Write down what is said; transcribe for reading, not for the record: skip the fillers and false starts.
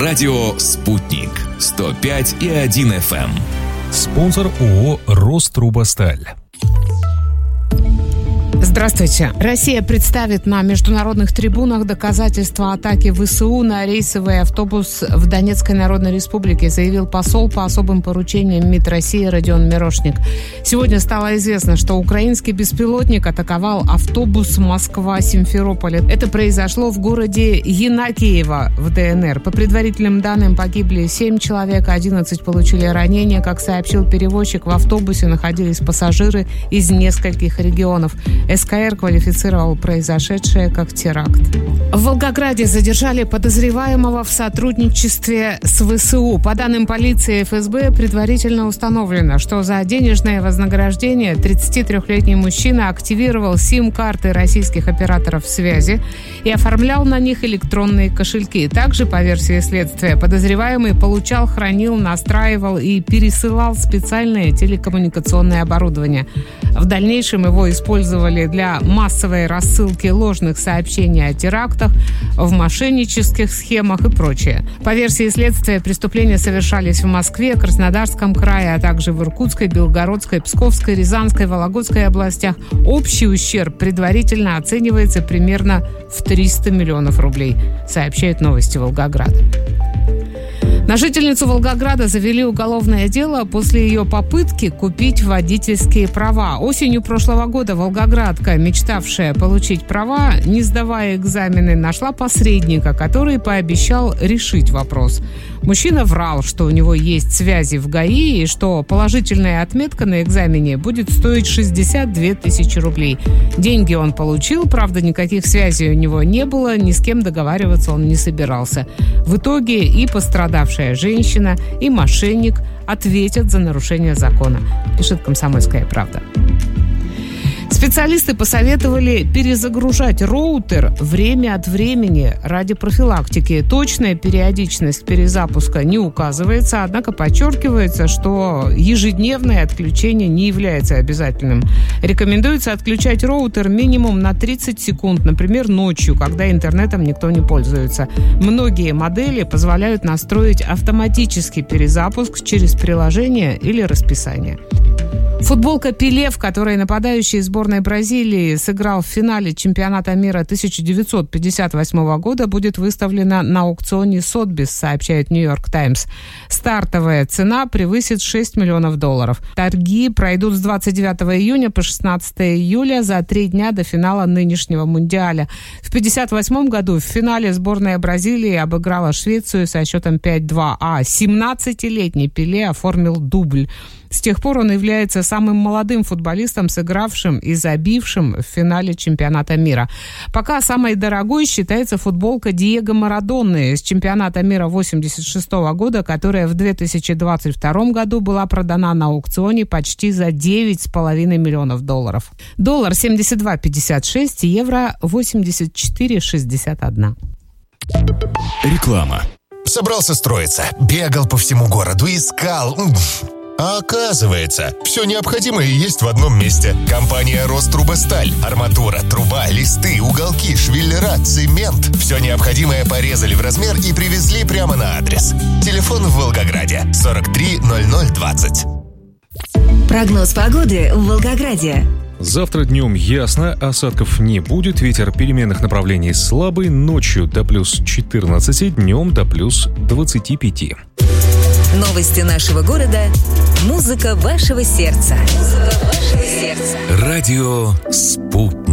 Радио «Спутник». 105,1 FM. Спонсор ООО «Рострубосталь». Здравствуйте. Россия представит на международных трибунах доказательства атаки ВСУ на рейсовый автобус в Донецкой Народной Республике, заявил посол по особым поручениям МИД России Родион Мирошник. Сегодня стало известно, что украинский беспилотник атаковал автобус Москва-Симферополь. Это произошло в городе Янакиево в ДНР. По предварительным данным, погибли 7 человек, 11 получили ранения. Как сообщил перевозчик, в автобусе находились пассажиры из нескольких регионов. СКР квалифицировал произошедшее как теракт. В Волгограде задержали подозреваемого в сотрудничестве с ВСУ. По данным полиции и ФСБ, предварительно установлено, что за денежное вознаграждение 33-летний мужчина активировал сим-карты российских операторов связи и оформлял на них электронные кошельки. Также, по версии следствия, подозреваемый получал, хранил, настраивал и пересылал специальное телекоммуникационное оборудование. В дальнейшем его использовали для массовой рассылки ложных сообщений о терактах, в мошеннических схемах и прочее. По версии следствия, преступления совершались в Москве, Краснодарском крае, а также в Иркутской, Белгородской, Псковской, Рязанской, Вологодской областях. Общий ущерб предварительно оценивается примерно в 300 миллионов рублей, сообщают «Новости Волгограда». На жительницу Волгограда завели уголовное дело после ее попытки купить водительские права. Осенью прошлого года волгоградка, мечтавшая получить права, не сдавая экзамены, нашла посредника, который пообещал решить вопрос. Мужчина врал, что у него есть связи в ГАИ и что положительная отметка на экзамене будет стоить 62 тысячи рублей. Деньги он получил, правда, никаких связей у него не было, ни с кем договариваться он не собирался. В итоге и пострадавшая женщина, и мошенник ответят за нарушение закона, пишет «Комсомольская правда». Специалисты посоветовали перезагружать роутер время от времени ради профилактики. Точная периодичность перезапуска не указывается, однако подчеркивается, что ежедневное отключение не является обязательным. Рекомендуется отключать роутер минимум на 30 секунд, например, ночью, когда интернетом никто не пользуется. Многие модели позволяют настроить автоматический перезапуск через приложение или расписание. Футболка Пеле, в которой нападающий сборной Бразилии сыграл в финале чемпионата мира 1958 года, будет выставлена на аукционе Сотбис, сообщает «Нью-Йорк Таймс». Стартовая цена превысит $6 миллионов. Торги пройдут с 29 июня по 16 июля за 3 дня до финала нынешнего Мундиаля. В 1958 году в финале сборная Бразилии обыграла Швецию со счетом 5-2, а 17-летний Пеле оформил дубль. С тех пор он является самым молодым футболистом, сыгравшим и забившим в финале чемпионата мира. Пока самой дорогой считается футболка Диего Марадоны с чемпионата мира 1986 года, которая в 2022 году была продана на аукционе почти за $9,5 миллионов. Доллар 72.56, евро 84.61. Реклама. Собрался строиться, бегал по всему городу, искал... А оказывается, все необходимое есть в одном месте. Компания «Рострубосталь». Арматура, труба, листы, уголки, швеллера, цемент. Все необходимое порезали в размер и привезли прямо на адрес. Телефон в Волгограде 430020. Прогноз погоды в Волгограде. Завтра днем ясно, осадков не будет, ветер переменных направлений слабый, ночью до плюс 14, днем до плюс 25. Новости нашего города. Музыка вашего сердца. Радио «Спутник».